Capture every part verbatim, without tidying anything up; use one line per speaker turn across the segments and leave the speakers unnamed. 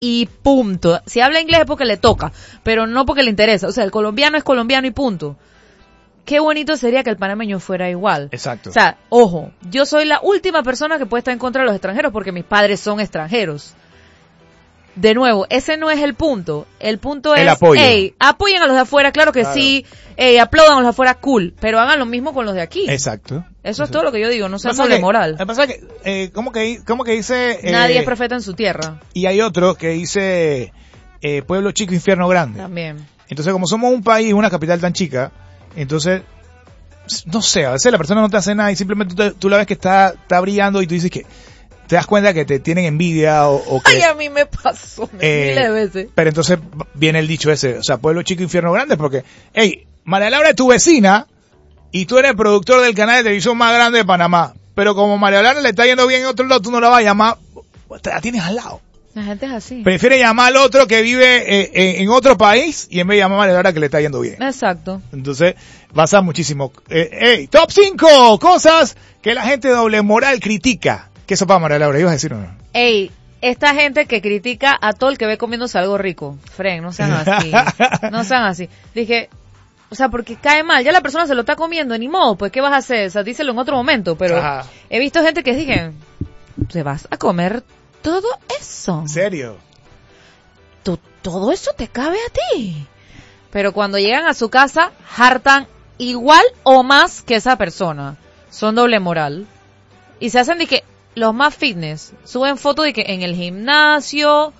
y punto. Si habla inglés es porque le toca, pero no porque le interesa. O sea, el colombiano es colombiano y punto. Qué bonito sería que el panameño fuera igual.
Exacto.
O sea, ojo, yo soy la última persona que puede estar en contra de los extranjeros porque mis padres son extranjeros. De nuevo, ese no es el punto. El punto
el
es,
apoyo.
Ey, apoyen a los de afuera, claro que
claro.
sí, ey, aplaudan a los de afuera, cool, pero hagan lo mismo con los de aquí.
Exacto.
Eso
Exacto.
es todo lo que yo digo, no sean
Pasa
doble
que-
moral.
Me pasa que, eh, ¿cómo que, cómo que dice? Eh,
Nadie es profeta en su tierra.
Y hay otro que dice, eh, pueblo chico, infierno grande.
También.
Entonces, como somos un país, una capital tan chica, entonces, no sé, a veces la persona no te hace nada y simplemente tú, tú la ves que está, está brillando y tú dices que te das cuenta que te tienen envidia o, o que...
Ay, a mí me pasó
eh,
miles de veces.
Pero entonces viene el dicho ese, o sea, pueblo chico, infierno grande, porque, hey, María Laura es tu vecina y tú eres productor del canal de televisión más grande de Panamá, pero como María Laura le está yendo bien en otro lado, tú no la vas a llamar, te la tienes al lado.
La gente es así.
Prefiere llamar al otro que vive eh, en, en otro país y en vez de llamar a María Laura que le está yendo bien.
Exacto.
Entonces, pasa muchísimo. Eh, hey, top cinco cosas que la gente doble moral critica. ¿Qué eso para María Laura? ¿Ibas a decir o no?
Ey, esta gente que critica a todo el que ve comiéndose algo rico. Fren, no sean así. No sean así. Dije, o sea, porque cae mal. Ya la persona se lo está comiendo, ni modo. Pues, ¿qué vas a hacer? O sea, díselo en otro momento. Pero
Ajá.
he visto gente que dije, ¿te vas a comer todo eso?
¿En serio?
¿Tú, todo eso te cabe a ti? Pero cuando llegan a su casa, hartan igual o más que esa persona. Son doble moral. Y se hacen de que los más fitness suben fotos de que en el gimnasio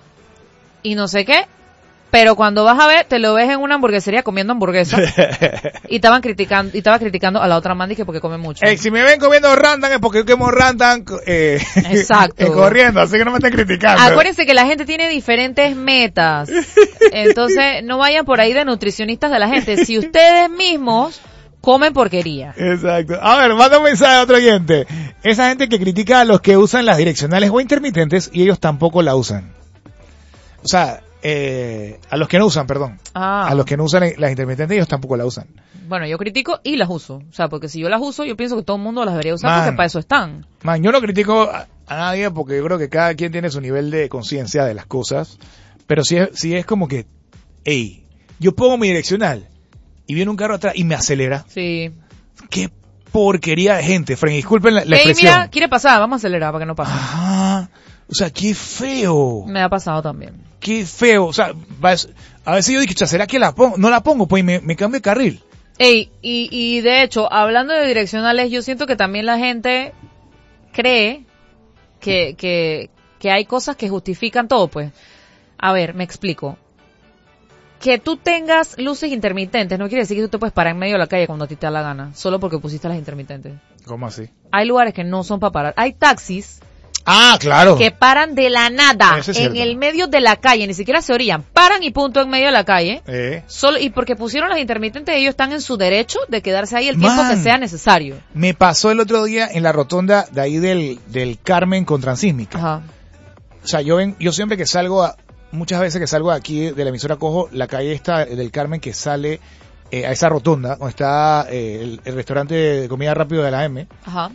y no sé qué, pero cuando vas a ver te lo ves en una hamburguesería comiendo hamburguesa y estaban criticando y estaba criticando a la otra man que porque come mucho.
Hey, si me ven comiendo rantan es porque yo quemo rantan eh,
Exacto.
eh, corriendo, así que no me estén criticando.
Acuérdense que la gente tiene diferentes metas, entonces no vayan por ahí de nutricionistas de la gente. Si ustedes mismos comen porquería.
Exacto. A ver, manda un mensaje a otro oyente. Esa gente que critica a los que usan las direccionales o intermitentes y ellos tampoco la usan. O sea, eh, a los que no usan, perdón.
Ah.
A los que no usan las intermitentes ellos tampoco la usan.
Bueno, yo critico y las uso. O sea, porque si yo las uso, yo pienso que todo el mundo las debería usar
Man.
porque para eso están.
Man, yo no critico a, a nadie porque yo creo que cada quien tiene su nivel de conciencia de las cosas. Pero si es, si es como que, hey, yo pongo mi direccional y viene un carro atrás y me acelera.
Sí.
Qué porquería de gente, Fren. Disculpen la, la
Ey,
expresión.
mira, quiere pasar, vamos a acelerar para que no pase.
Ajá. O sea, qué feo.
Me ha pasado también.
Qué feo. O sea, vas- a veces yo digo, ¿será que la pongo? No la pongo, pues y me, me cambio de carril.
Ey, y, y de hecho, hablando de direccionales, yo siento que también la gente cree que, que, que hay cosas que justifican todo, pues. A ver, me explico. Que tú tengas luces intermitentes no quiere decir que tú te puedes parar en medio de la calle cuando a ti te da la gana, solo porque pusiste las intermitentes.
¿Cómo así?
Hay lugares que no son para parar. Hay taxis
Ah, claro.
que paran de la nada,
Eso es
en
cierto.
el medio de la calle, ni siquiera se orillan, paran y punto en medio de la calle,
Eh,
solo y porque pusieron las intermitentes ellos están en su derecho de quedarse ahí el tiempo
Man.
que sea necesario.
me pasó el otro día en la rotonda de ahí del, del Carmen con Transísmica.
Ajá.
O sea, yo ven, yo siempre que salgo, a, muchas veces que salgo de aquí de la emisora cojo la calle esta del Carmen que sale eh, a esa rotonda donde está eh, el, el restaurante de comida rápido de la M.
Ajá.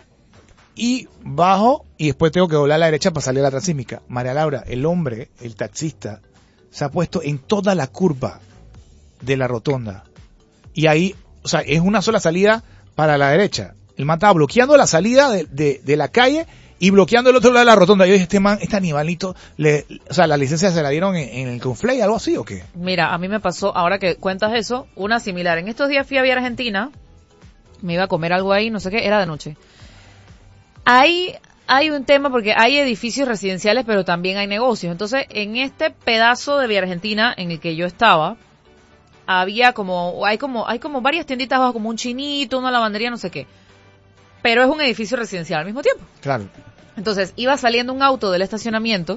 Y bajo y después tengo que doblar a la derecha para salir a la Transísmica. María Laura, el hombre, el taxista, se ha puesto en toda la curva de la rotonda. Y ahí, o sea, es una sola salida para la derecha. El man estaba bloqueando la salida de, de, de la calle y bloqueando el otro lado de la rotonda. Yo dije, este man, este animalito, le, o sea, la licencia se la dieron en, en el Conflay, algo así o qué.
Mira, a mí me pasó, ahora que cuentas eso, una similar. En estos días fui a Vía Argentina, me iba a comer algo ahí, no sé qué, era de noche. Ahí hay un tema porque hay edificios residenciales, pero también hay negocios. Entonces, en este pedazo de Vía Argentina en el que yo estaba, había como, hay como, hay como varias tienditas abajo, como un chinito, una lavandería, no sé qué. Pero es un edificio residencial al mismo tiempo.
Claro.
Entonces, iba saliendo un auto del estacionamiento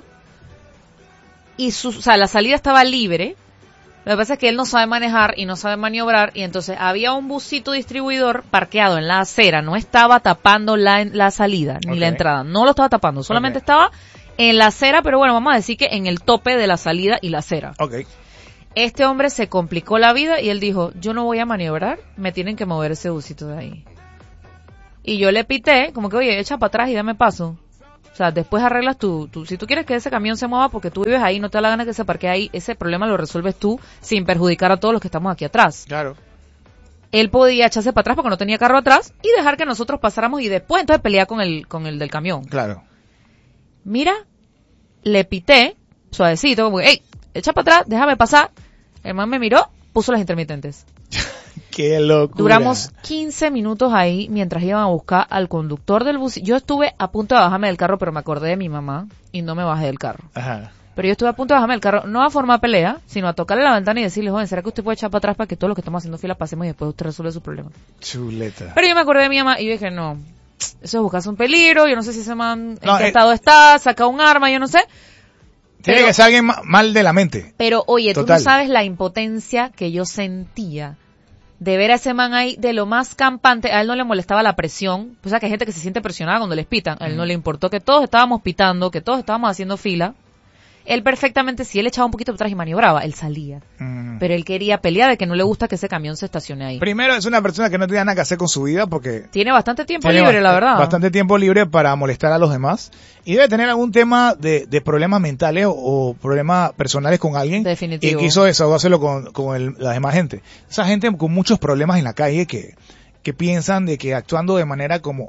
y su, o sea, la salida estaba libre. Lo que pasa es que él no sabe manejar y no sabe maniobrar y entonces había un busito distribuidor parqueado en la acera, no estaba tapando la, la salida ni
Okay.
la entrada, no lo estaba tapando, solamente
Okay.
estaba en la acera, pero bueno, vamos a decir que en el tope de la salida y la acera.
Ok.
Este hombre se complicó la vida y él dijo, yo no voy a maniobrar, me tienen que mover ese busito de ahí. Y yo le pité, como que, oye, echa para atrás y dame paso. O sea, después arreglas tu, tu, si tú quieres que ese camión se mueva porque tú vives ahí, no te da la gana que se parquee ahí, ese problema lo resuelves tú sin perjudicar a todos los que estamos aquí atrás.
Claro.
Él podía echarse para atrás porque no tenía carro atrás y dejar que nosotros pasáramos y después entonces pelear con el, con el del camión.
Claro.
Mira, le pité, suavecito, como que, hey, echa para atrás, déjame pasar. El man me miró, puso las intermitentes.
Qué locura.
Duramos quince minutos ahí mientras iban a buscar al conductor del bus. Yo estuve a punto de bajarme del carro, pero me acordé de mi mamá y no me bajé del carro.
Ajá.
Pero yo estuve a punto de bajarme del carro, no a formar pelea, sino a tocarle la ventana y decirle, joven, ¿será que usted puede echar para atrás para que todos los que estamos haciendo fila pasemos y después usted resuelve su problema?
Chuleta.
Pero yo me acordé de mi mamá y yo dije, no, eso es buscarse un peligro, yo no sé si ese man en
No,
qué
eh,
estado está, saca un arma, yo no sé.
Tiene
Pero-
que ser alguien ma- mal de la mente.
Pero oye,
Total.
tú no sabes la impotencia que yo sentía de ver a ese man ahí de lo más campante. A él no le molestaba la presión. O sea, que hay gente que se siente presionada cuando les pitan. A él no le importó que todos estábamos pitando, que todos estábamos haciendo fila. Él perfectamente, si él echaba un poquito para atrás y maniobraba, él salía.
Mm.
Pero él quería pelear de que no le gusta que ese camión se estacione ahí.
Primero, es una persona que no tiene nada que hacer con su vida porque
Tiene bastante tiempo
tiene
libre,
bast-
la verdad.
bastante tiempo libre para molestar a los demás y debe tener algún tema de, de problemas mentales o, o problemas personales con alguien.
Definitivo.
Y quiso desahogárselo con, con el- la demás gente. Esa gente con muchos problemas en la calle que, que piensan de que actuando de manera como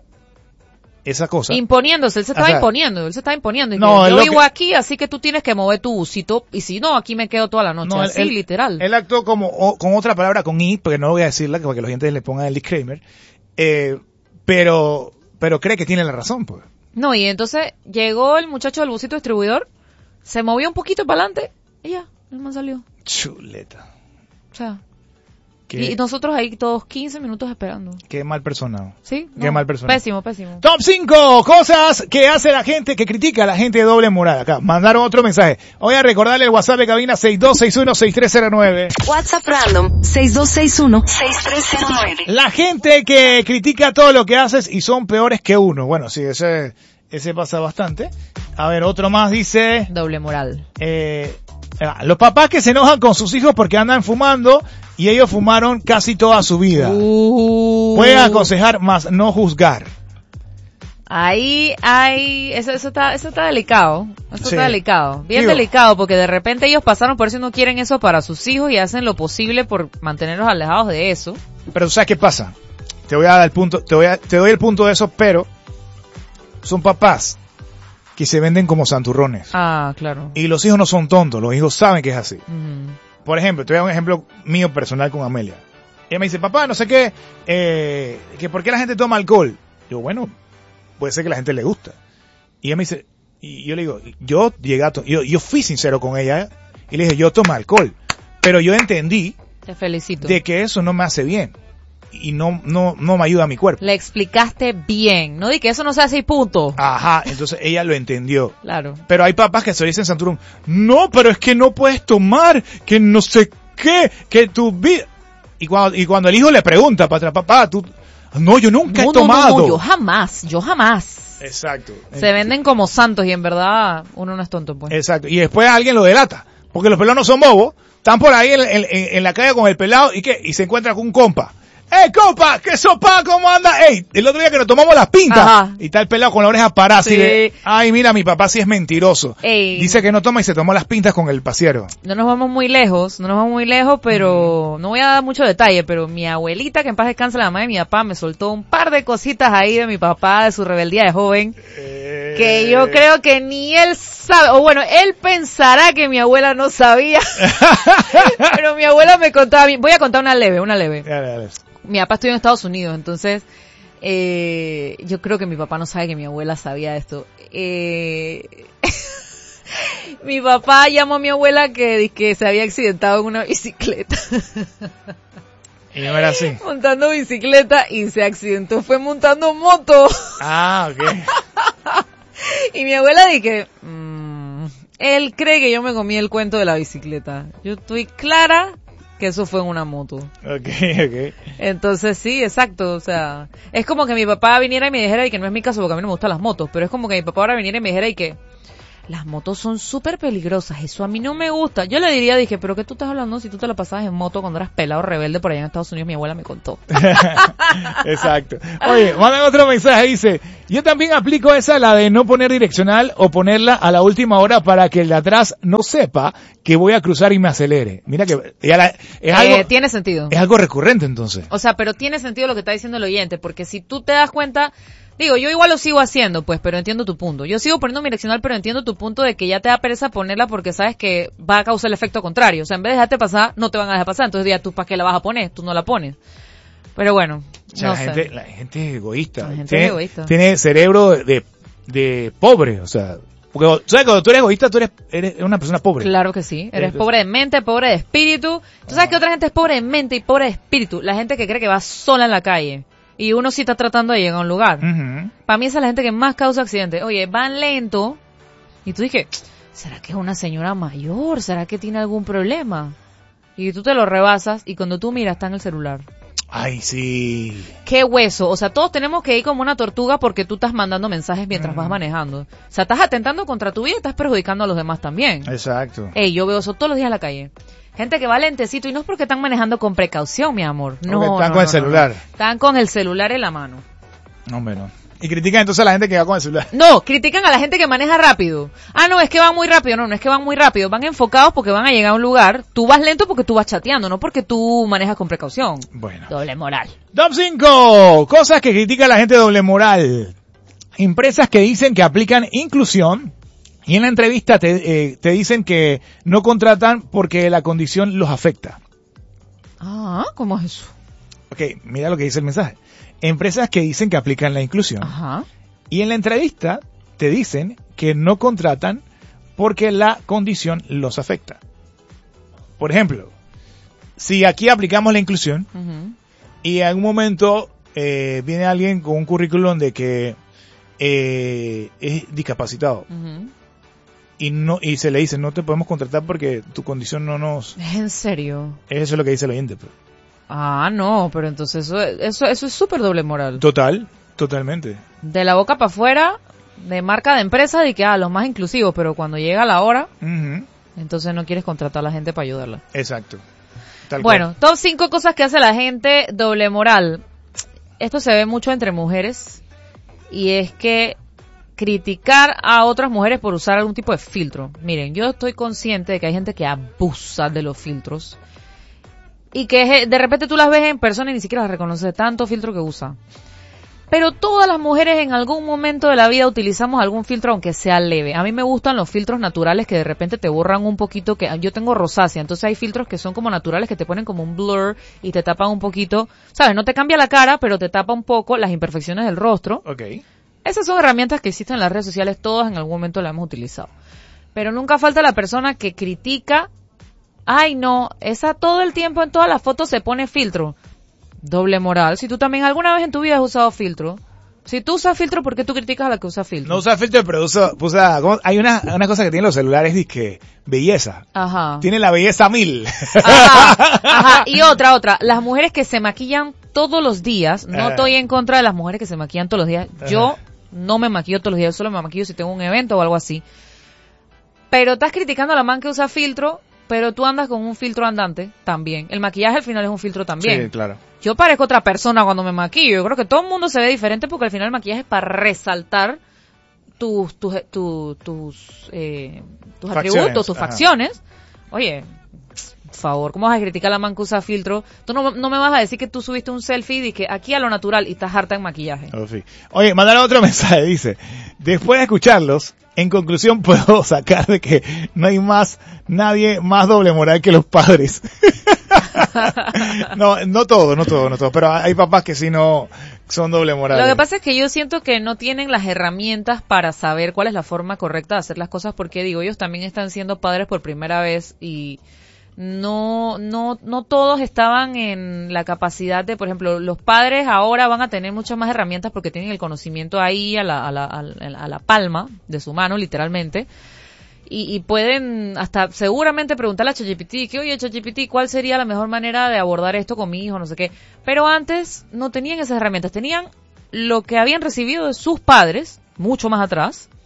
esa cosa.
Imponiéndose, él se estaba
O sea,
imponiendo, él se estaba imponiendo. Y
no,
que
él
yo
lo
vivo
que-
aquí, así que tú tienes que mover tu busito, y si no, aquí me quedo toda la noche.
No, él-
así,
él-
literal.
Él actuó como, o- con otra palabra, con I, porque no voy a decirla, para que los oyentes le pongan el disclaimer. Eh, pero, pero cree que tiene la razón, pues.
No, y entonces llegó el muchacho del busito distribuidor, se movió un poquito para adelante, y ya, el man salió.
Chuleta.
O sea,
Qué,
y nosotros ahí todos quince minutos esperando.
qué mal personado.
¿Sí?
Qué mal persona.
Pésimo, pésimo.
Top cinco cosas que hace la gente, que critica a la gente de doble moral. Acá, mandaron otro mensaje. Voy a recordarle el WhatsApp de cabina seis dos seis uno seis tres cero nueve.
WhatsApp random seis dos seis uno seis tres cero nueve.
La gente que critica todo lo que haces y son peores que uno. Bueno, sí, ese, ese pasa bastante. A ver, otro más dice,
Doble moral.
eh, ah, los papás que se enojan con sus hijos porque andan fumando y ellos fumaron casi toda su vida.
Uh,
Pueden aconsejar, más no juzgar.
Ahí, ahí, eso, eso está, eso está delicado. Eso
Sí.
está delicado. Bien
Digo-
delicado, porque de repente ellos pasaron por eso y no quieren eso para sus hijos y hacen lo posible por mantenerlos alejados de eso.
Pero ¿tú sabes qué pasa? Te voy a dar el punto, te voy a, te doy el punto de eso, pero son papás que se venden como santurrones.
Ah, claro.
Y los hijos no son tontos, los hijos saben que es así.
Ujú.
Por ejemplo, te voy a dar un ejemplo mío personal con Amelia. Ella me dice, papá, no sé qué, eh, que ¿por qué la gente toma alcohol? Yo, bueno, puede ser que a la gente le gusta. Y ella me dice, y yo le digo, yo llegué a to- yo, yo fui sincero con ella, ¿eh? Y le dije, yo tomo alcohol. Pero yo entendí
Te felicito.
de que eso no me hace bien. Y no, no, no me ayuda a mi cuerpo.
Le explicaste bien. No di que eso no se hace y punto.
Ajá, entonces ella lo entendió.
Claro.
Pero hay papás que se dicen santurrón, no, pero es que no puedes tomar, que no sé qué, que tu vida... Y cuando, y cuando el hijo le pregunta para atrás, papá, tú... No, yo nunca
No,
he
no,
tomado.
no, no, yo jamás, yo jamás.
Exacto.
Se venden como santos y en verdad uno no es tonto, pues.
Exacto. Y después alguien lo delata. Porque los pelados no son bobos. Están por ahí en, en- en la calle con el pelado y qué, y se encuentra con un compa. ¡Ey, compa! ¿Qué sopa? ¿Cómo anda? ¡Ey! El otro día que nos tomamos las pintas.
Ajá.
Y está el pelado con la oreja parada así
Sí.
de, ay, mira, mi papá sí es mentiroso.
Ey.
Dice que no toma y se tomó las pintas con el pasiero.
No nos vamos muy lejos, no nos vamos muy lejos, pero no voy a dar mucho detalle, pero mi abuelita, que en paz descanse, la mamá de mi papá, me soltó un par de cositas ahí de mi papá, de su rebeldía de joven,
Eh,
que yo creo que ni él sabe, o bueno, él pensará que mi abuela no sabía, pero mi abuela me contaba, a mí- voy a contar una leve, una leve.
Dale, dale.
Mi papá estudió en Estados Unidos, entonces eh, yo creo que mi papá no sabe que mi abuela sabía esto. Eh, mi papá llamó a mi abuela que, que se había accidentado en una bicicleta,
Y no era así.
montando bicicleta y se accidentó, fue montando moto.
Ah, ok.
Y mi abuela dije, mmm, él cree que yo me comí el cuento de la bicicleta. Yo estoy clara que eso fue en una moto.
Ok, ok.
Entonces sí, exacto, o sea, es como que mi papá viniera y me dijera y que no es mi caso porque a mí no me gustan las motos, pero es como que mi papá ahora viniera y me dijera y que, Las motos son súper peligrosas, eso a mí no me gusta. Yo le diría, dije, pero ¿qué tú estás hablando si tú te la pasabas en moto cuando eras pelado rebelde por allá en Estados Unidos? Mi abuela me contó.
Exacto. Oye, mandan otro mensaje, dice, yo también aplico esa, la de no poner direccional o ponerla a la última hora para que el de atrás no sepa que voy a cruzar y me acelere. Mira que ya la- es,
Eh,
algo,
tiene sentido.
es algo recurrente entonces.
O sea, pero tiene sentido lo que está diciendo el oyente, porque si tú te das cuenta, digo, yo igual lo sigo haciendo, pues, pero entiendo tu punto. Yo sigo poniendo mi direccional, pero entiendo tu punto de que ya te da pereza ponerla porque sabes que va a causar el efecto contrario. O sea, en vez de dejarte pasar, no te van a dejar pasar. Entonces, ya tú, ¿para qué la vas a poner? Tú no la pones. Pero bueno,
O sea,
no
la,
sé.
gente, la gente es egoísta.
La gente
tiene,
es egoísta.
tiene cerebro de, de pobre, o sea, porque ¿sabes? Cuando tú eres egoísta, tú eres, eres una persona pobre.
Claro que sí. Eres
Entonces-
pobre de mente, pobre de espíritu. ¿Tú sabes que otra gente es pobre de mente y pobre de espíritu? La gente que cree que va sola en la calle. Y uno sí está tratando de llegar a un lugar.
Ujú.
Para mí esa es la gente que más causa accidentes. Oye, van lento. Y tú dices, ¿será que es una señora mayor? ¿Será que tiene algún problema? Y tú te lo rebasas y cuando tú miras está en el celular.
Ay, sí.
¡Qué hueso! O sea, todos tenemos que ir como una tortuga porque tú estás mandando mensajes mientras vas manejando. O sea, estás atentando contra tu vida y estás perjudicando a los demás también.
Exacto.
Ey, yo veo eso todos los días en la calle. Gente que va lentecito y no es porque están manejando con precaución, mi amor. No,
Porque están
no,
con el
no,
celular.
no, no. Están con el celular en la mano.
No, hombre, no. Y critican entonces a la gente que va con el celular.
No, critican a la gente que maneja rápido. Ah, no, es que van muy rápido. No, no es que van muy rápido. Van enfocados porque van a llegar a un lugar. Tú vas lento porque tú vas chateando, no porque tú manejas con precaución.
Bueno.
Doble moral.
Top cinco. Cosas que critica la gente de doble moral. Empresas que dicen que aplican inclusión y en la entrevista te, eh, te dicen que no contratan porque la condición los afecta.
Ah, ¿cómo es eso?
Ok, mira lo que dice el mensaje. Empresas que dicen que aplican la inclusión
Ajá.
y en la entrevista te dicen que no contratan porque la condición los afecta. Por ejemplo, si aquí aplicamos la inclusión
Ujú.
y en algún momento eh, viene alguien con un currículum de que eh, es discapacitado
Ujú.
y no y se le dice no te podemos contratar porque tu condición no nos...
¿Es en serio?
Eso es lo que dice el oyente. Pues.
Ah, no, pero entonces eso, eso, eso es súper doble moral.
Total, totalmente.
De la boca para afuera, de marca de empresa, de que, ah, los más inclusivos, pero cuando llega la hora,
Ujú,
entonces no quieres contratar a la gente para ayudarla.
exacto. Tal
Bueno, top cinco cosas que hace la gente doble moral. Esto se ve mucho entre mujeres y es que criticar a otras mujeres por usar algún tipo de filtro. Miren, yo estoy consciente de que hay gente que abusa de los filtros y que de repente tú las ves en persona y ni siquiera las reconoces de tanto filtro que usa. Pero todas las mujeres en algún momento de la vida utilizamos algún filtro aunque sea leve. A mí me gustan los filtros naturales que de repente te borran un poquito, que yo tengo rosácea, entonces hay filtros que son como naturales que te ponen como un blur y te tapan un poquito, ¿sabes? No te cambia la cara, pero te tapa un poco las imperfecciones del rostro.
cual. Ok.
Esas son herramientas que existen en las redes sociales, todas en algún momento las hemos utilizado. Pero nunca falta la persona que critica, ay no, esa todo el tiempo en todas las fotos se pone filtro. Doble moral. Si tú también alguna vez en tu vida has usado filtro, si tú usas filtro, ¿por qué tú criticas a la que usa filtro?
No usa filtro, pero usa, usa ¿cómo? Hay una, una cosa que tienen los celulares, dice belleza.
Ajá.
Tiene la belleza mil.
Ajá, ajá. Y otra, otra. Las mujeres que se maquillan todos los días, no
Ajá.
estoy en contra de las mujeres que se maquillan todos los días. Yo
Ajá.
no me maquillo todos los días, solo me maquillo si tengo un evento o algo así. Pero estás criticando a la man que usa filtro, pero tú andas con un filtro andante también. El maquillaje al final es un filtro también.
Sí, claro.
Yo parezco otra persona cuando me maquillo. Yo creo que todo el mundo se ve diferente porque al final el maquillaje es para resaltar tus tus tus tus, eh, tus
Facciones,
atributos, tus
ajá.
facciones. Oye, por favor, ¿cómo vas a criticar a la man que usa filtro? Tú no, no me vas a decir que tú subiste un selfie y que aquí a lo natural y estás harta en maquillaje.
Oh, sí. Oye, mandaron otro mensaje, dice, después de escucharlos, en conclusión puedo sacar de que no hay más, nadie más doble moral que los padres. no, no todo, no todo, no todo, pero hay papás que sí no son doble moral.
Lo que pasa es que yo siento que no tienen las herramientas para saber cuál es la forma correcta de hacer las cosas, porque digo, ellos también están siendo padres por primera vez y no, no, no todos estaban en la capacidad de, por ejemplo, los padres ahora van a tener muchas más herramientas porque tienen el conocimiento ahí a la, a la, a la, a la palma de su mano, literalmente. Y, y pueden hasta seguramente preguntarle a ChatGPT que, oye, ChatGPT, ¿cuál sería la mejor manera de abordar esto con mi hijo? No sé qué. Pero antes no tenían esas herramientas. Tenían lo que habían recibido de sus padres, mucho más atrás,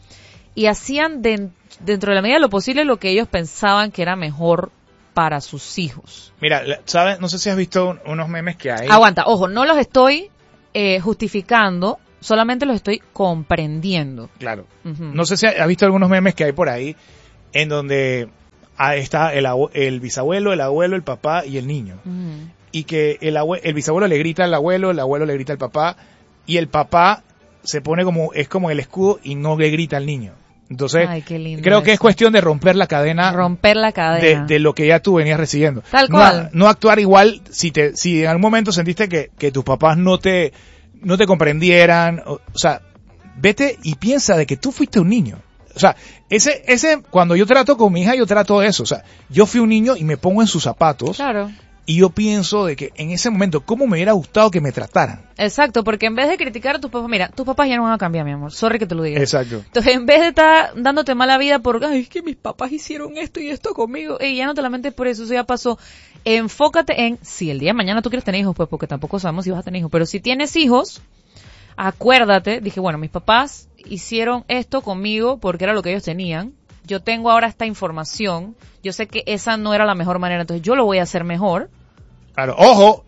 y hacían de, dentro de la medida de lo posible lo que ellos pensaban que era mejor para sus hijos.
Mira, ¿sabes? No sé si has visto un, unos memes que hay.
Aguanta, ojo, no los estoy eh, justificando, solamente los estoy comprendiendo.
Claro.
Uh-huh.
No sé si has visto algunos memes que hay por ahí en donde está el, abue- el bisabuelo, el abuelo, el papá y el niño.
Uh-huh.
Y que el, abue- el bisabuelo le grita al abuelo, el abuelo le grita al papá, y el papá se pone como, es como el escudo y no le grita al niño. Entonces,
Ay, qué lindo
creo que
eso.
es cuestión de romper la cadena.
Romper la
de,
cadena.
de lo que ya tú venías recibiendo.
Tal
no,
cual.
No actuar igual si te, si en algún momento sentiste que, que tus papás no te, no te comprendieran, o, o sea, vete y piensa de que tú fuiste un niño. O sea, ese, ese, cuando yo trato con mi hija, yo trato eso. O sea, yo fui un niño y me pongo en sus zapatos.
Claro.
Y yo pienso de que en ese momento, ¿cómo me hubiera gustado que me trataran?
Exacto, porque en vez de criticar a tus papás, mira, tus papás ya no van a cambiar, mi amor. Sorry que te lo diga.
Exacto.
Entonces, en vez de estar dándote mala vida por, ay, es que mis papás hicieron esto y esto conmigo, y ya no te lamentes por eso, eso ya pasó. Enfócate en, si el día de mañana tú quieres tener hijos, pues porque tampoco sabemos si vas a tener hijos, pero si tienes hijos, acuérdate, dije, bueno, mis papás hicieron esto conmigo porque era lo que ellos tenían. Yo tengo ahora esta información, yo sé que esa no era la mejor manera, entonces yo lo voy a hacer mejor.
Claro, ojo,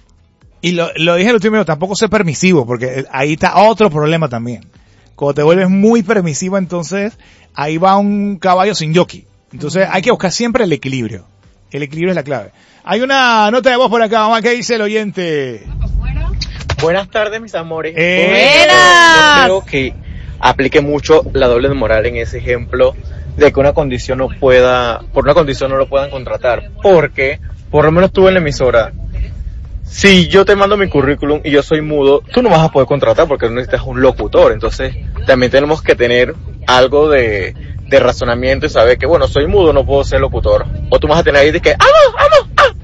y lo, lo dije el último minuto, tampoco ser permisivo, porque ahí está otro problema también. Cuando te vuelves muy permisivo, entonces ahí va un caballo sin jockey. Entonces hay que buscar siempre el equilibrio. El equilibrio es la clave. Hay una nota de voz por acá, mamá, ¿qué dice el oyente?
Buenas tardes, mis amores.
Eh,
¡Buenas!
Yo creo que aplique mucho la doble moral en ese ejemplo de que una condición no pueda, por una condición no lo puedan contratar, porque por lo menos tú en la emisora, si yo te mando mi currículum y yo soy mudo, tú no vas a poder contratar porque tú necesitas un locutor. Entonces también tenemos que tener algo de, de razonamiento y saber que, bueno, soy mudo, no puedo ser locutor. O tú vas a tener ahí de que, ¡amo, amo, amo,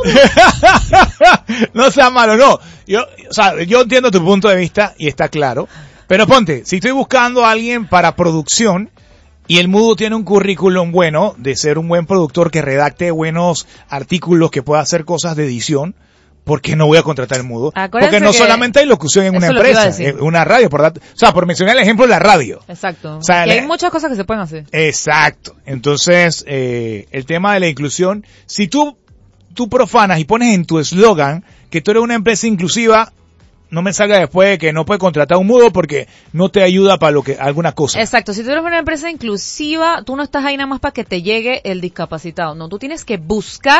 amo!
No sea malo, no. Yo, o sea, yo entiendo tu punto de vista y está claro. Pero ponte, si estoy buscando a alguien para producción y el mudo tiene un currículum bueno de ser un buen productor que redacte buenos artículos, que pueda hacer cosas de edición, ¿por qué no voy a contratar el mudo?
Acuérdense
Porque no
que
solamente hay locución en una
eso es lo que iba a
empresa,
decir.
en una radio, por dat- o sea, por mencionar el ejemplo de la radio.
Exacto.
O sea,
y hay
le-
muchas cosas que se pueden hacer.
Exacto. Entonces, eh, el tema de la inclusión, si tú, tú profanas y pones en tu eslogan que tú eres una empresa inclusiva, no me salga después de que no puedes contratar un mudo porque no te ayuda para lo que, alguna cosa.
Exacto, si tú eres una empresa inclusiva, tú no estás ahí nada más para que te llegue el discapacitado. No, tú tienes que buscar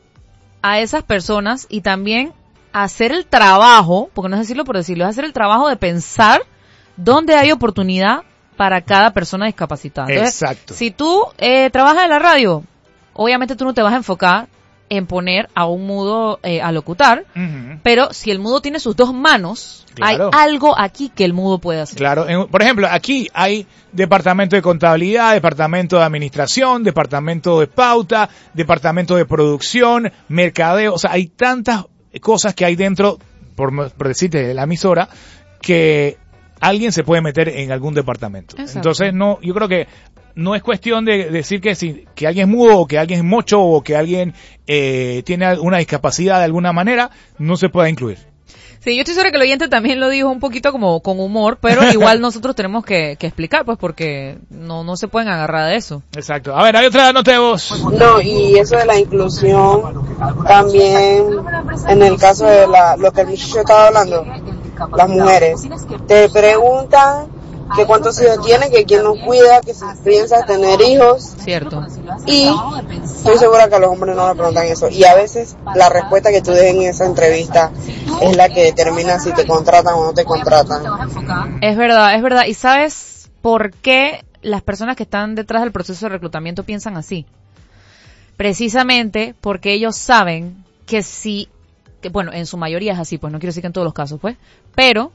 a esas personas y también hacer el trabajo, porque no es decirlo por decirlo, es hacer el trabajo de pensar dónde hay oportunidad para cada persona discapacitada. Entonces,
Exacto.
si tú eh, trabajas en la radio, obviamente tú no te vas a enfocar en poner a un mudo eh, a locutar,
Ujú.
pero si el mudo tiene sus dos manos,
Claro.
hay algo aquí que el mudo puede hacer.
Claro, en- por ejemplo, aquí hay departamento de contabilidad, departamento de administración, departamento de pauta, departamento de producción, mercadeo, o sea, hay tantas cosas que hay dentro, por, por decirte, de la emisora, que alguien se puede meter en algún departamento.
Exacto.
Entonces, no, yo creo que no es cuestión de decir que si que alguien es mudo o que alguien es mocho o que alguien eh, tiene una discapacidad de alguna manera, no se pueda incluir.
Sí, yo estoy segura que el oyente también lo dijo un poquito como con humor, pero igual nosotros tenemos que, que explicar, pues, porque no, no se pueden agarrar de eso.
Exacto. A ver, hay otra nota de voz.
No, y eso de la inclusión, también en el caso de la, lo que el muchacho estaba hablando, las mujeres, te preguntan que cuántos hijos tienen, que quién los cuida, que si piensas tener hijos,
Cierto.
y estoy segura que a los hombres no le preguntan eso, y a veces la respuesta que tú des en esa entrevista es la que determina si te contratan o no te contratan.
Es verdad, es verdad. ¿Y sabes por qué las personas que están detrás del proceso de reclutamiento piensan así? Precisamente porque ellos saben que si, que bueno, en su mayoría es así, pues no quiero decir que en todos los casos, pues, pero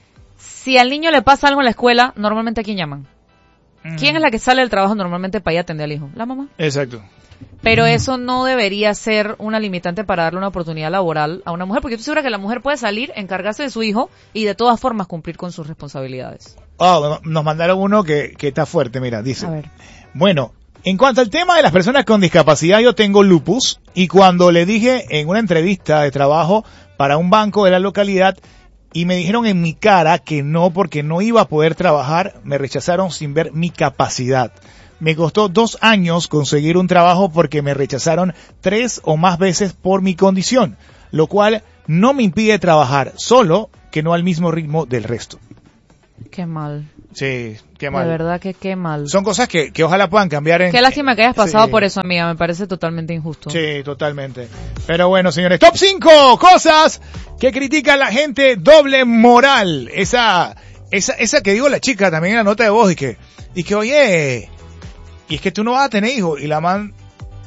si al niño le pasa algo en la escuela, normalmente ¿a quién llaman? ¿Quién es la que sale del trabajo normalmente para ir a atender al hijo? La mamá.
Exacto.
Pero eso no debería ser una limitante para darle una oportunidad laboral a una mujer, porque yo estoy segura que la mujer puede salir, encargarse de su hijo y de todas formas cumplir con sus responsabilidades.
Oh, nos mandaron uno que, que está fuerte, mira, dice.
A ver.
Bueno, en cuanto al tema de las personas con discapacidad, yo tengo lupus y cuando le dije en una entrevista de trabajo para un banco de la localidad, y me dijeron en mi cara que no porque no iba a poder trabajar, me rechazaron sin ver mi capacidad. Me costó dos años conseguir un trabajo porque me rechazaron tres o más veces por mi condición, lo cual no me impide trabajar, solo que no al mismo ritmo del resto.
Qué mal.
Sí, qué mal.
De verdad que qué mal.
Son cosas que, que ojalá puedan cambiar. En,
qué lástima que hayas pasado
sí.
por eso, amiga. Me parece totalmente injusto.
Sí, totalmente. Pero bueno, señores, top cinco cosas que critica la gente, doble moral. Esa, esa, esa que digo la chica también en la nota de voz y que, y que oye, y es que tú no vas a tener hijos y la man,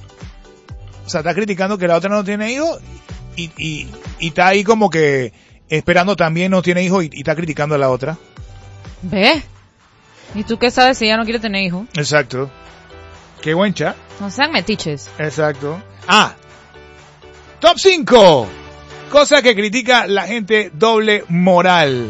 o sea, está criticando que la otra no tiene hijos y, y, y está ahí como que esperando también no tiene hijos y, y está criticando a la otra.
¿Ves? ¿Y tú qué sabes si ella no quiere tener hijos?
Exacto. Qué buen chat.
No sean metiches.
Exacto. Ah. Top cinco. Cosa que critica la gente, doble moral.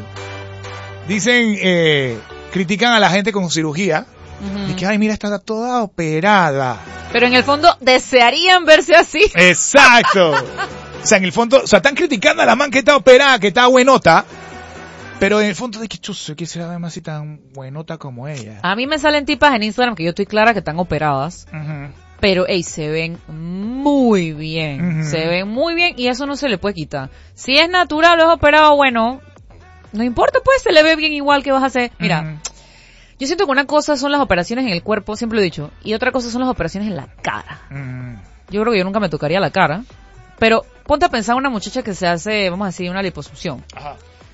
Dicen, eh, critican a la gente con cirugía. Uh-huh. Y que, ay, mira, está toda operada.
Pero en el fondo desearían verse así.
Exacto. O sea, en el fondo, o sea, están criticando a la man que está operada, que está buenota. Pero en el fondo de que chuzo, quisiera ver más así tan buenota como ella.
A mí me salen tipas en Instagram que yo estoy clara que están operadas.
Uh-huh.
Pero, ey, se ven muy bien.
Uh-huh.
Se ven muy bien y eso no se le puede quitar. Si es natural o es operado, bueno, no importa, pues se le ve bien igual que vas a hacer. Mira, uh-huh. Yo siento que una cosa son las operaciones en el cuerpo, siempre lo he dicho, y otra cosa son las operaciones en la cara. Uh-huh. Yo creo que yo nunca me tocaría la cara. Pero ponte a pensar una muchacha que se hace, vamos a decir, una liposucción. Ajá.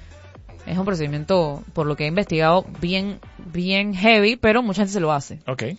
Es un procedimiento, por lo que he investigado, bien, bien heavy, pero mucha gente se lo hace.
Okay.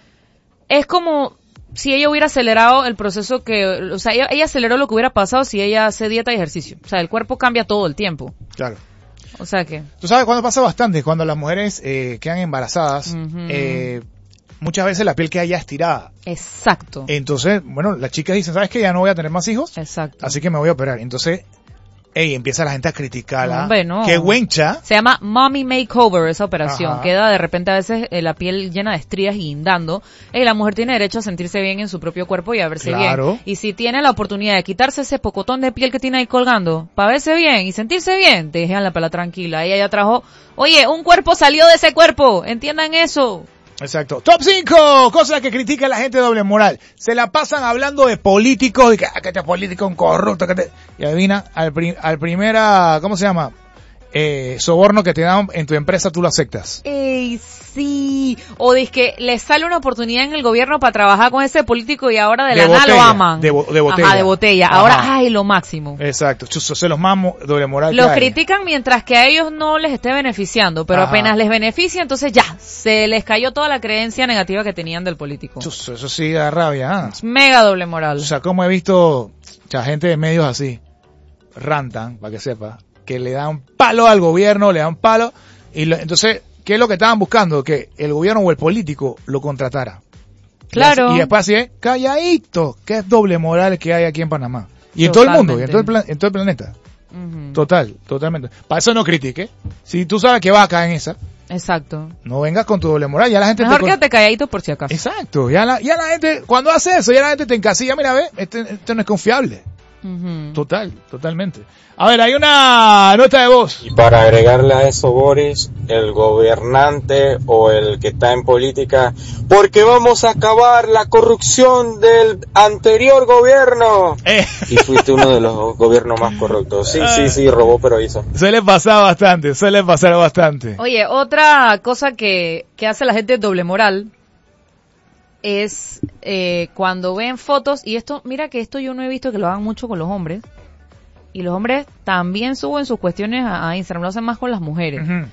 Es como si ella hubiera acelerado el proceso que, o sea, ella, ella aceleró lo que hubiera pasado si ella hace dieta y ejercicio. O sea, el cuerpo cambia todo el tiempo.
Claro.
O sea que...
Tú sabes cuándo pasa bastante, cuando las mujeres eh, quedan embarazadas, uh-huh. eh, muchas veces la piel queda ya estirada.
Exacto.
Entonces, bueno, las chicas dicen, ¿sabes qué? Ya no voy a tener más hijos.
Exacto.
Así que me voy a operar. Entonces, ey, empieza la gente a criticarla.
Hombre, no.
¡Qué huencha!
Se llama mommy makeover esa operación.
Ajá.
Queda de repente a veces eh, la piel llena de estrías y guindando. Y la mujer tiene derecho a sentirse bien en su propio cuerpo y a verse
claro.
bien. Y si tiene la oportunidad de quitarse ese pocotón de piel que tiene ahí colgando, para verse bien y sentirse bien, déjenla pela tranquila. Ella ya trajo, oye, un cuerpo salió de ese cuerpo. Entiendan eso.
Exacto. Top cinco cosas que critica la gente de doble moral. Se la pasan hablando de políticos, de que, ah, que este político es un corrupto, que te... Y adivina, al, pri- al primera, ¿cómo se llama? Eh, soborno que te dan en tu empresa, tú lo aceptas.
Ey, sí. O dice que le sale una oportunidad en el gobierno para trabajar con ese político y ahora de, de la nada lo aman.
De, bo- de botella.
Ajá, de botella. Ajá. Ahora, ay, lo máximo.
Exacto. Chuso, se los mamo, doble moral.
Lo critican mientras que a ellos no les esté beneficiando, pero Ajá. apenas les beneficia, entonces ya, se les cayó toda la creencia negativa que tenían del político.
Chuso, eso sí da rabia. ¿eh?
Es mega doble moral.
O sea, como he visto ya, gente de medios así, rantan, para que sepa, que le dan palo al gobierno, le dan palo, y lo, entonces, ¿qué es lo que estaban buscando? Que el gobierno o el político lo contratara.
Claro.
Y, y después así es, calladito, que es doble moral que hay aquí en Panamá. Y en todo el mundo, y en todo el, plan, en todo el planeta. Uh-huh. Total, totalmente. Para eso no critique. Si tú sabes que vas a caer en esa.
Exacto.
No vengas con tu doble moral, ya la gente
Mejor
te...
quédate calladito por si acaso.
Exacto, ya la, ya la gente, cuando hace eso, ya la gente te encasilla, mira, ve, este, este no es confiable. Uh-huh. Total, totalmente. A ver, hay una nota de voz.
Y para agregarle a eso, Boris, el gobernante o el que está en política, porque vamos a acabar la corrupción del anterior gobierno.
Eh.
Y fuiste uno de los gobiernos más corruptos. Sí, sí, sí, robó, pero hizo.
Suele pasar bastante, suele pasar bastante.
Oye, otra cosa que, que hace la gente doble moral es eh, cuando ven fotos, y esto, mira que esto yo no he visto que lo hagan mucho con los hombres, y los hombres también suben sus cuestiones a, a Instagram, lo hacen más con las mujeres. Uh-huh.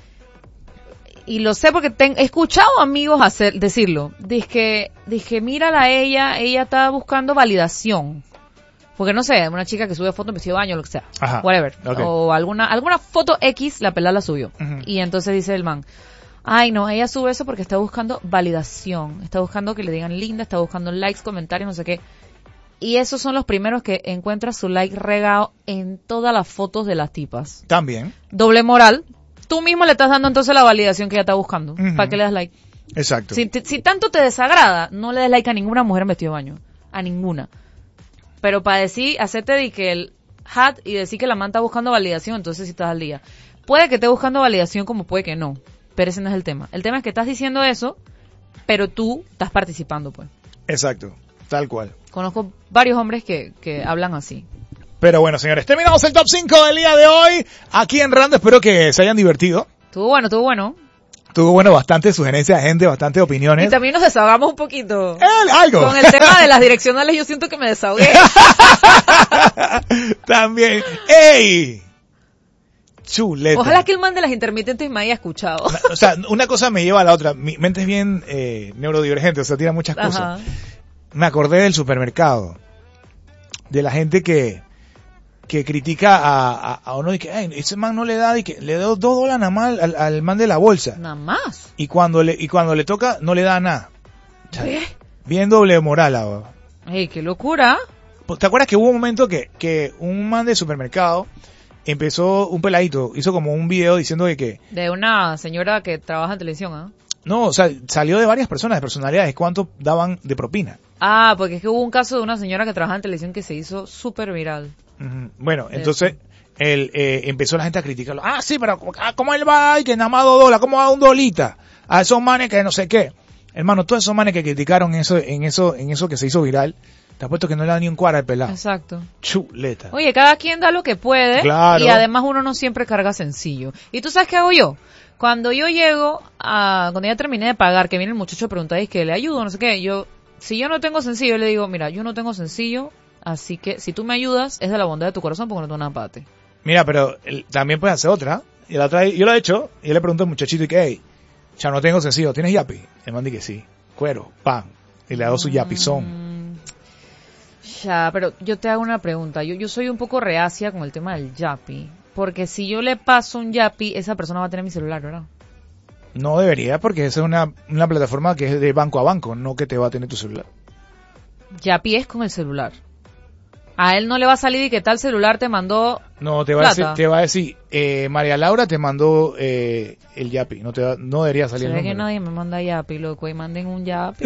Y lo sé porque ten, he escuchado amigos hacer, decirlo, dije, dije, mírala a ella, ella está buscando validación. Porque no sé, una chica que sube foto en vestido de baño, lo que sea,
Ajá.
whatever,
Okay.
o alguna alguna foto X, la pelada la subió. Uh-huh. Y entonces dice el man, ay no, ella sube eso porque está buscando validación, está buscando que le digan linda, está buscando likes, comentarios, no sé qué. Y esos son los primeros que encuentras su like regado en todas las fotos de las tipas.
También.
Doble moral. Tú mismo le estás dando entonces la validación que ella está buscando. Uh-huh. ¿Para qué le das like?
Exacto.
Si, te, si tanto te desagrada, no le des like a ninguna mujer en vestido de baño. A ninguna. Pero para decir, hacerte de que el hat y decir que la man está buscando validación, entonces sí estás al día. Puede que esté buscando validación como puede que no, pero ese no es el tema. El tema es que estás diciendo eso, pero tú estás participando, pues.
Exacto, tal cual.
Conozco varios hombres que, que hablan así.
Pero bueno, señores, terminamos el top cinco del día de hoy aquí en Rando. Espero que se hayan divertido.
Estuvo bueno, estuvo bueno.
Tuvo, bueno, bastante sugerencias de gente, bastante opiniones.
Y también nos desahogamos un poquito.
Eh, algo.
Con el tema de las direccionales yo siento que me desahogué.
También. ¡Ey! Chuleta.
Ojalá que el man de las intermitentes me haya escuchado.
O sea, una cosa me lleva a la otra. Mi mente es bien eh, neurodivergente, o sea, tira muchas cosas.
Ajá.
Me acordé del supermercado. De la gente que que critica a, a, a uno y que ay, ese man no le da y que le da dos dólares nada más al, al man de la bolsa.
Nada más.
Y cuando le y cuando le toca no le da nada. O sea,
¿Qué?
bien doble moral ahora.
Ey, qué locura.
¿Te acuerdas que hubo un momento que, que un man de supermercado empezó, un peladito, hizo como un video diciendo de que...
De una señora que trabaja en televisión, ¿ah? ¿eh?
No, o sea, salió de varias personas, de personalidades, cuánto daban de propina.
Ah, porque es que hubo un caso de una señora que trabaja en televisión que se hizo súper viral.
Uh-huh. Bueno, entonces él, eh, empezó la gente a criticarlo. Ah, sí, pero ah, ¿cómo él va y que nada más dos dólares? ¿Cómo va un dolita? A esos manes que no sé qué. Hermano, todos esos manes que criticaron eso, en eso, en eso que se hizo viral, te apuesto que no le da ni un cuadro al pelado.
Exacto.
Chuleta.
Oye, cada quien da lo que puede.
Claro.
Y además uno no siempre carga sencillo. ¿Y tú sabes qué hago yo? Cuando yo llego a, cuando ya terminé de pagar, que viene el muchacho a preguntar, es que le ayudo, no sé qué, yo, si yo no tengo sencillo, le digo, mira, yo no tengo sencillo, así que si tú me ayudas, es de la bondad de tu corazón porque no tengo nada para ti.
Mira, pero él, también puedes hacer otra. Y la otra, yo lo he hecho, y yo le pregunto al muchachito, y que, hey, ya no tengo sencillo, ¿tienes yapi? Le mandé que sí, cuero, pan, y le hago su yapizón.
Mm, ya, pero yo te hago una pregunta, yo, yo soy un poco reacia con el tema del yapi. Porque si yo le paso un yapi, esa persona va a tener mi celular, ¿verdad?
No debería, porque esa es una, una plataforma que es de banco a banco, no que te va a tener tu celular.
Yapi es con el celular. A él no le va a salir y que tal celular te mandó
No, te va
plata.
a decir, te va a decir eh, María Laura te mandó eh, el yapi, no te va, no debería salir
Se
el
ve
número.
que nadie me manda yapi, loco, y manden un yapi.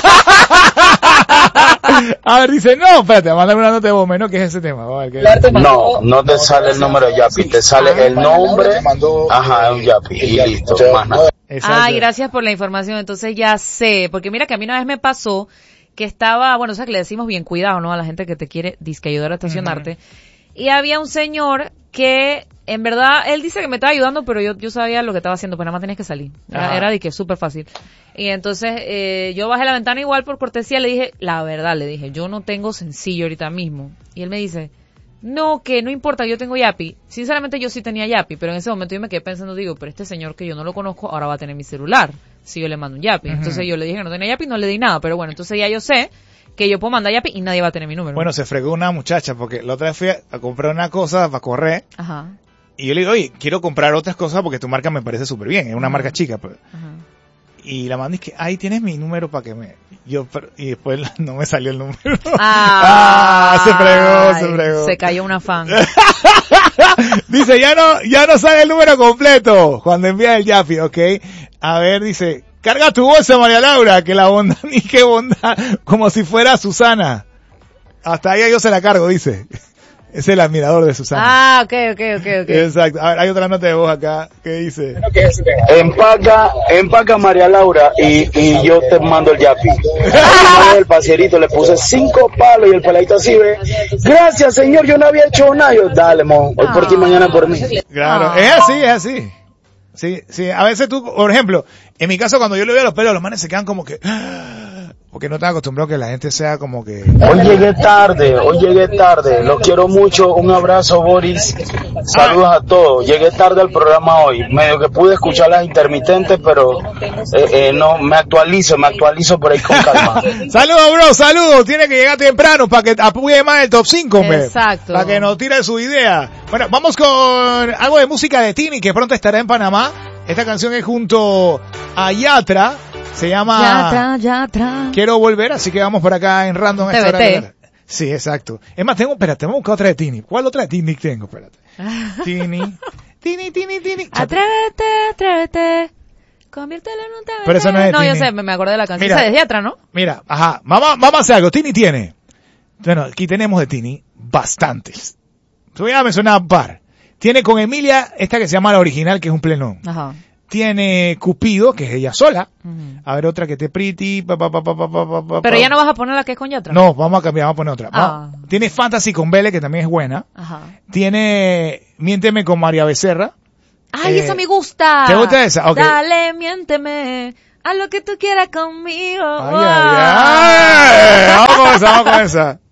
A ver, dice, no, espérate, mándame una nota de voz menos, que es ese tema. A ver, ¿qué?
No, no te sale el número de Yapi, te sale el nombre, ajá, un Yapi, y listo, más nada.
Exacto.
Ay, gracias por la información, entonces ya sé, porque mira que a mí una vez me pasó que estaba, bueno, o sea que le decimos bien cuidado, ¿no? A la gente que te quiere disque ayudar a estacionarte. Uh-huh. Y había un señor que, en verdad, él dice que me estaba ayudando, pero yo, yo sabía lo que estaba haciendo, pues nada más tenías que salir. Era, era de que súper fácil. Y entonces, eh, yo bajé la ventana igual por cortesía, le dije, la verdad, le dije, yo no tengo sencillo ahorita mismo. Y él me dice, no, que no importa, yo tengo yapi. Sinceramente yo sí tenía yapi, pero en ese momento yo me quedé pensando, digo, pero este señor que yo no lo conozco, ahora va a tener mi celular. Si yo le mando un yapi. Uh-huh. Entonces yo le dije que no tenía yapi, no le di nada, pero bueno, entonces ya yo sé que yo puedo mandar yapi y nadie va a tener mi número.
Bueno, se fregó una muchacha, porque la otra vez fui a, a comprar una cosa para correr.
Ajá.
Y yo le digo, oye, quiero comprar otras cosas porque tu marca me parece súper bien, es una uh-huh. marca chica. Pues. Uh-huh. Y la mandé que, ahí tienes mi número para que me... yo pero, Y después no me salió el número.
Ah,
ah se fregó, se fregó.
Se cayó una fan.
Dice, ya no, ya no sale el número completo cuando envía el yapi, ¿ok? A ver, dice, carga tu bolsa, María Laura, que la bondad, ni qué bondad, como si fuera Susana. Hasta ahí yo se la cargo, dice. Es el admirador de Susana.
Ah, ok, ok, ok, ok.
Exacto. A ver, hay otra nota de voz acá que dice.
Empaca, empaca María Laura y, y yo te mando el yapi. El pasierito le puse cinco palos y el peladito así ve. Gracias, señor, yo no había hecho nada. Yo, dale, mon, hoy por ti, mañana por mí.
Claro, es así, es así. Sí, sí, a veces tú, por ejemplo, en mi caso cuando yo le veo los pelos, los manes se quedan como que... Porque no están acostumbrados que la gente sea como que...
Hoy llegué tarde, hoy llegué tarde. Los quiero mucho. Un abrazo, Boris. Saludos a todos. Llegué tarde al programa hoy. Medio que pude escuchar las intermitentes, pero eh, eh, no, me actualizo, me actualizo por ahí con calma.
Saludos, bro, saludos. Tiene que llegar temprano para que apoye más el top cinco, hombre.
Exacto.
Para que nos tire su idea. Bueno, vamos con algo de música de Tini, que pronto estará en Panamá. Esta canción es junto a Yatra. Se llama
Yatra, Yatra.
Quiero volver, así que vamos por acá en Random.
T V T.
Sí, exacto. Es más, tengo, espérate, vamos a buscar otra de Tini. ¿Cuál otra de Tini tengo? Espérate. Tini, Tini, Tini, Tini.
Atrévete, atrévete. Conviértelo en un T V T.
Pero eso no es de
No,
Tini.
yo sé, me, me acordé de la canción.
Mira,
Esa es de Yatra, ¿no?
Mira, ajá. Vamos, vamos a hacer algo. Tini tiene. Bueno, aquí tenemos de Tini bastantes. Te voy a mencionar un par. Tiene con Emilia, esta que se llama la original, que es un plenón.
Ajá.
Tiene Cupido, que es ella sola.
Uh-huh.
A ver, otra que te Pretty. Pa, pa, pa, pa, pa, pa, pa,
Pero
pa.
ya no vas a poner la que es con Yatra.
No, vamos a cambiar, vamos a poner otra.
Ah.
Va- Tiene Fantasy con Vélez, que también es buena.
Ajá.
Tiene Miénteme con María Becerra.
Ay,
Eh,
esa me gusta.
¿te gusta esa? Ok.
Dale, miénteme. Haz lo que tú quieras conmigo.
Ay, ay, ay. Vamos con esa, vamos con esa.